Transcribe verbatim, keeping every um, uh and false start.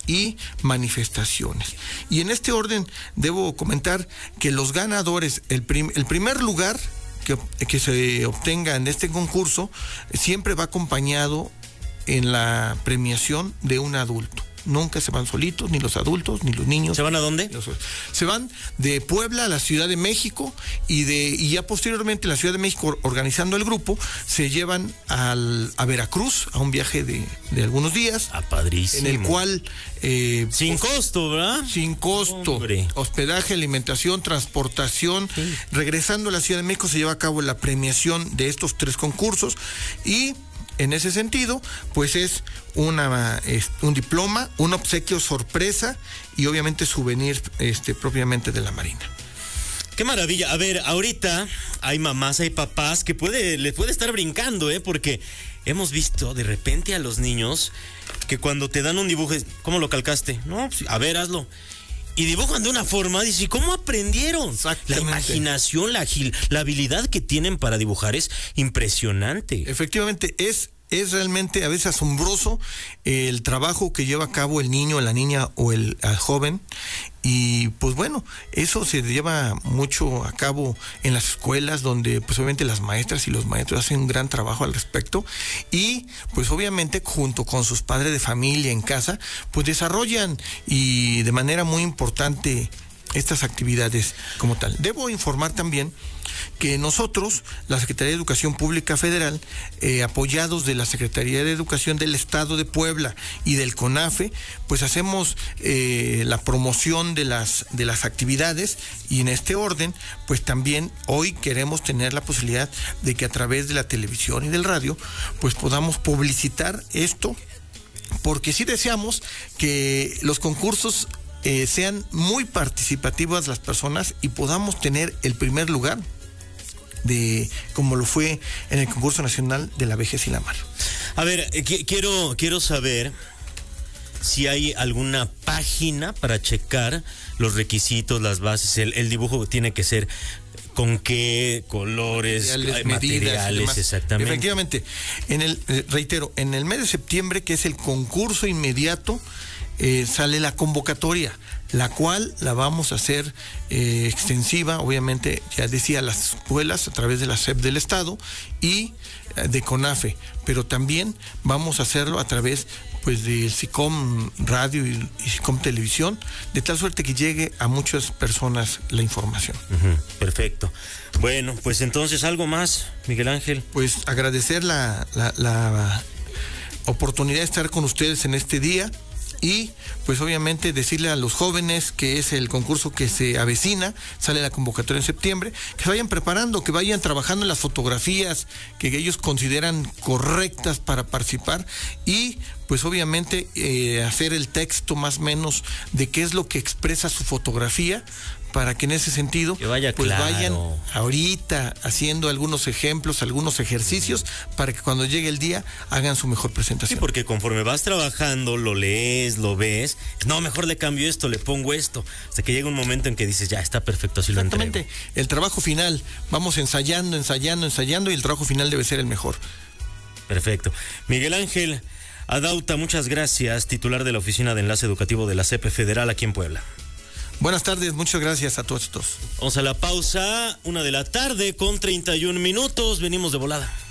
y manifestaciones. Y en este orden debo comentar que los ganadores, el, prim, el primer lugar que, que se obtenga en este concurso siempre va acompañado en la premiación de un adulto. Nunca se van solitos, ni los adultos, ni los niños. ¿Se van a dónde? Los, se van de Puebla a la Ciudad de México y de y ya posteriormente en la Ciudad de México, organizando el grupo, se llevan al, a Veracruz, a un viaje de, de algunos días. Ah, padrísimo. En el cual... Eh, sin pues, costo, ¿verdad? Sin costo. Hombre. Hospedaje, alimentación, transportación. Sí. Regresando a la Ciudad de México se lleva a cabo la premiación de estos tres concursos y... En ese sentido, pues es una es un diploma, un obsequio sorpresa y obviamente souvenir este, propiamente de la Marina. Qué maravilla. A ver, ahorita hay mamás, hay papás que puede, les puede estar brincando, ¿eh? Porque hemos visto de repente a los niños que cuando te dan un dibujo, ¿cómo lo calcaste? No, pues, a ver, hazlo. Y dibujan de una forma, dice, ¿cómo aprendieron? La imaginación, la, la habilidad que tienen para dibujar es impresionante. Efectivamente, es, es realmente a veces asombroso el trabajo que lleva a cabo el niño, la niña o el, el joven. Y pues bueno, eso se lleva mucho a cabo en las escuelas donde pues obviamente las maestras y los maestros hacen un gran trabajo al respecto y pues obviamente junto con sus padres de familia en casa pues desarrollan y de manera muy importante estas actividades como tal. Debo informar también que nosotros, la Secretaría de Educación Pública Federal, eh, apoyados de la Secretaría de Educación del Estado de Puebla y del CONAFE, pues hacemos eh, la promoción de las, de las actividades y en este orden, pues también hoy queremos tener la posibilidad de que a través de la televisión y del radio, pues podamos publicitar esto, porque sí deseamos que los concursos Eh, sean muy participativas las personas y podamos tener el primer lugar de como lo fue en el concurso nacional de la vejez y la mar. A ver, eh, qu- quiero quiero saber si hay alguna página para checar los requisitos, las bases, el, el dibujo tiene que ser con qué colores, materiales, materiales medidas, exactamente. Efectivamente, en el eh, reitero, en el mes de septiembre, que es el concurso inmediato, Eh, sale la convocatoria, la cual la vamos a hacer eh, extensiva, obviamente, ya decía, las escuelas a través de la S E P del Estado y eh, de CONAFE, pero también vamos a hacerlo a través pues del SICOM Radio y, y SICOM Televisión, de tal suerte que llegue a muchas personas la información. Uh-huh, perfecto. Bueno, pues entonces, ¿algo más, Miguel Ángel? Pues agradecer la, la, la oportunidad de estar con ustedes en este día. Y pues obviamente decirle a los jóvenes que es el concurso que se avecina, sale la convocatoria en septiembre, que se vayan preparando, que vayan trabajando en las fotografías que ellos consideran correctas para participar y pues obviamente eh, hacer el texto más o menos de qué es lo que expresa su fotografía, para que en ese sentido que vaya pues claro. vayan ahorita haciendo algunos ejemplos, algunos ejercicios, para que cuando llegue el día hagan su mejor presentación. Sí, porque conforme vas trabajando, lo lees, lo ves, no, mejor le cambio esto, le pongo esto, hasta que llega un momento en que dices, ya está perfecto, así lo entrego. Exactamente, el trabajo final, vamos ensayando, ensayando, ensayando y el trabajo final debe ser el mejor. Perfecto. Miguel Ángel Adauta, muchas gracias, titular de la Oficina de Enlace Educativo de la C E P Federal aquí en Puebla. Buenas tardes, muchas gracias a todos. Vamos a la pausa, una de la tarde con treinta y un minutos, venimos de volada.